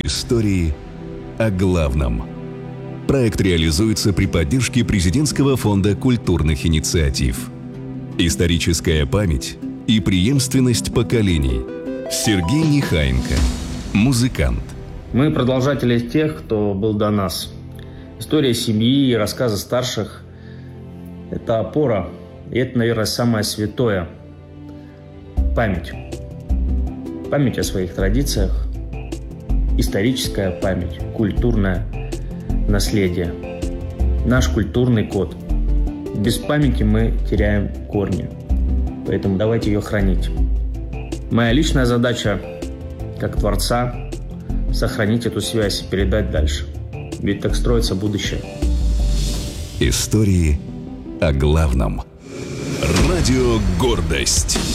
Истории о главном. Проект реализуется при поддержке Президентского фонда культурных инициатив. Историческая память и преемственность поколений. Сергей Нехаенко, музыкант. Мы продолжатели тех, кто был до нас. История семьи и рассказы старших – это опора. И это, наверное, самое святое. Память. Память о своих традициях, историческая память, культурное наследие. Наш культурный код. Без памяти мы теряем корни. Поэтому давайте ее хранить. Моя личная задача, как творца, сохранить эту связь и передать дальше. Ведь так строится будущее. Истории о главном. Радио «Гордость».